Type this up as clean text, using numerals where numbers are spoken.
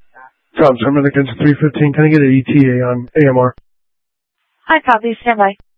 Tom Dominican 315. Can I get an ETA on AMR? Hi, copy. Stand by.